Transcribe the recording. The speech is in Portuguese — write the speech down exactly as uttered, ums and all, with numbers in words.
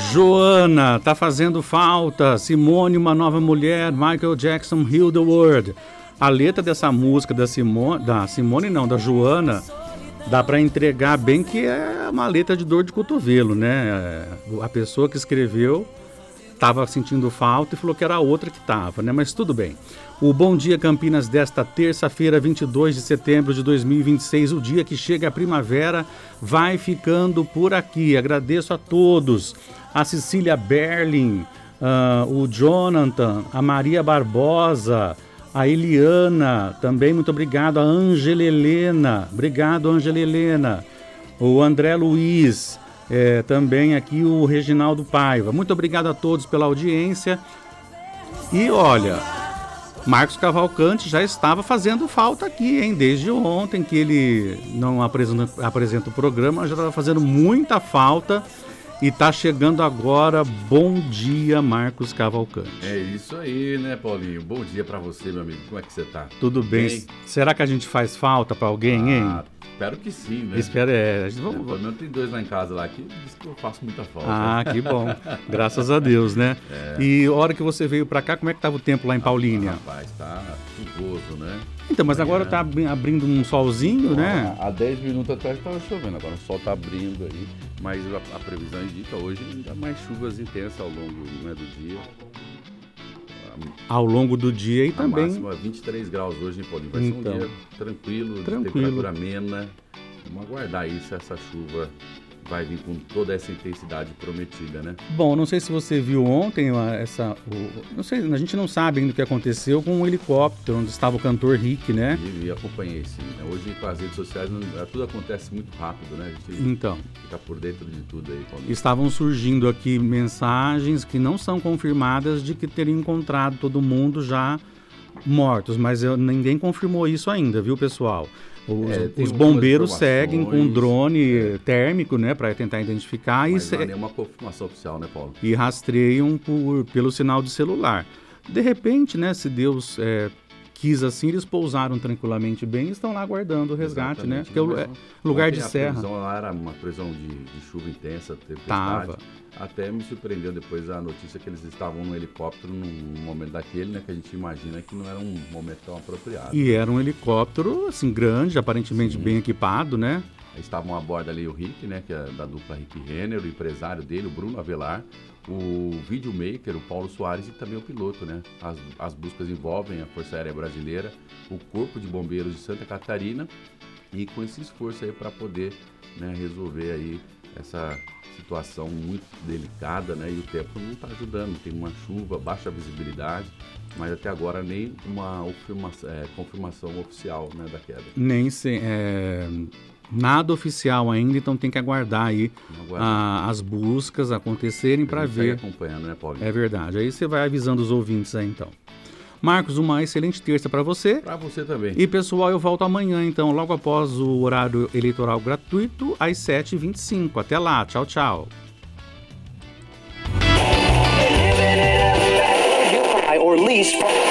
Joana, tá fazendo falta. Simone, uma nova mulher. Michael Jackson, Heal the World. A letra dessa música da Simone, da Simone não, da Joana, dá para entregar bem que é uma letra de dor de cotovelo, né? A pessoa que escreveu estava sentindo falta e falou que era a outra que estava, né? Mas tudo bem. O Bom Dia Campinas desta terça-feira, vinte e dois de setembro de dois mil e vinte e seis, o dia que chega a primavera, vai ficando por aqui. Agradeço a todos. A Cecília Berlin, uh, o Jonathan, a Maria Barbosa, a Eliana, também muito obrigado. A Ângela Helena, obrigado Ângela Helena. O André Luiz, é, também aqui o Reginaldo Paiva. Muito obrigado a todos pela audiência. E olha, Marcos Cavalcante já estava fazendo falta aqui, hein? Desde ontem que ele não apresenta, apresenta o programa, já estava fazendo muita falta. E tá chegando agora, bom dia, Marcos Cavalcante. É isso aí, né, Paulinho? Bom dia pra você, meu amigo. Como é que você tá? Tudo bem? bem? Será que a gente faz falta pra alguém, hein? Ah, espero que sim, né? Espero, é. Vamos... é pelo menos tem dois lá em casa lá que diz que eu faço muita falta. Ah, que bom. Graças a Deus, né? É. E a hora que você veio pra cá, como é que tava o tempo lá em Paulínia? Ah, rapaz, tá chuvoso, né? Então, mas agora tá abrindo um solzinho, né? Há dez minutos atrás estava chovendo, agora o sol tá abrindo aí. Mas a, a previsão indica hoje ainda mais chuvas intensas ao longo, né, do dia. Ao longo do dia e também... A máxima vinte e três graus hoje, hein, Paulinho? Vai então, ser um dia tranquilo, tranquilo, de temperatura amena. Vamos aguardar isso, essa chuva vai vir com toda essa intensidade prometida, né? Bom, não sei se você viu ontem essa... O, não sei, a gente não sabe ainda o que aconteceu com o helicóptero onde estava o cantor Rick, né? E, e acompanhei, sim. Né? Hoje com as redes sociais não, tudo acontece muito rápido, né? A gente então, fica por dentro de tudo aí, Paulinho. Estavam surgindo aqui mensagens que não são confirmadas de que teriam encontrado todo mundo já mortos, mas eu, ninguém confirmou isso ainda, viu, pessoal? Os, é, os bombeiros seguem com um drone é. térmico, né, para tentar identificar. Mas e não há nenhuma confirmação oficial, né, Paulo? E rastreiam por, pelo sinal de celular. De repente, né, se Deus é, quis assim, eles pousaram tranquilamente bem e estão lá aguardando o resgate, exatamente, né? Porque é o é, lugar de serra. A previsão lá era uma previsão de, de chuva intensa, tempestade. Tava. Até me surpreendeu depois a notícia que eles estavam no helicóptero num momento daquele, né? Que a gente imagina que não era um momento tão apropriado. E era um helicóptero, assim, grande, aparentemente Sim. bem equipado, né? Estavam a bordo ali o Rick, né? Que é da dupla Rick Renner, o empresário dele, o Bruno Avelar, o videomaker, o Paulo Soares e também o piloto, né? As, as buscas envolvem a Força Aérea Brasileira, o Corpo de Bombeiros de Santa Catarina e com esse esforço aí para poder, né, resolver aí essa situação muito delicada, né? E o tempo não está ajudando, tem uma chuva, baixa visibilidade, mas até agora nem uma confirmação, é, confirmação oficial, né, da queda. Nem se, é, nada oficial ainda, então tem que aguardar aí a, as buscas acontecerem para ver. Acompanhando, né, Paulinho? É verdade. Aí você vai avisando os ouvintes aí, então. Marcos, uma excelente terça para você. Para você também. E, pessoal, eu volto amanhã, então, logo após o horário eleitoral gratuito, às sete e vinte e cinco. Até lá. Tchau, tchau. Or lease